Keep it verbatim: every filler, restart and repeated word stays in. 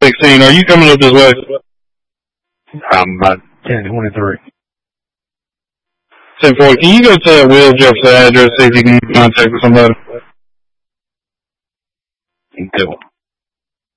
sixteen. Are you coming up this way? I'm about ten twenty-three. ten forty. Can you go to Will Jeff's address, see if you can contact somebody? Cool.